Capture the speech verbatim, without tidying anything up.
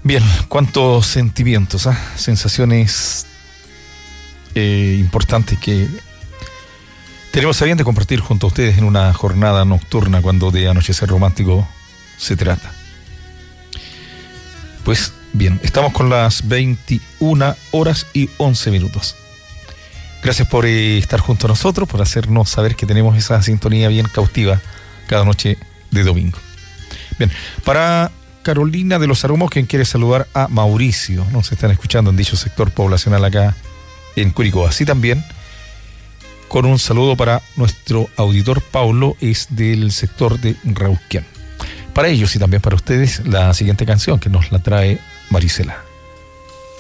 Bien, cuántos sentimientos, ¿eh? sensaciones eh, importantes que tenemos a bien de compartir junto a ustedes en una jornada nocturna cuando de anochecer romántico se trata. Pues bien, estamos con las veintiuna horas y once minutos. Gracias por eh, estar junto a nosotros, por hacernos saber que tenemos esa sintonía bien cautiva cada noche de domingo. Bien, para Carolina de los Aromos, quien quiere saludar a Mauricio, nos están escuchando en dicho sector poblacional acá en Curicó. Así también, con un saludo para nuestro auditor Paulo, es del sector de Rauquián. Para ellos y también para ustedes, la siguiente canción que nos la trae Marisela.